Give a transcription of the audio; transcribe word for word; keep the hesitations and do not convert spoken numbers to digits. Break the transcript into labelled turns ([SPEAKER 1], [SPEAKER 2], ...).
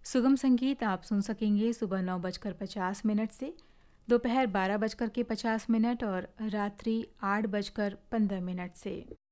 [SPEAKER 1] सुगम संगीत आप सुन सकेंगे सुबह नौ बजकर पचास मिनट से दोपहर बारह बजकर के पचास मिनट और रात्रि आठ बजकर पंद्रह मिनट से।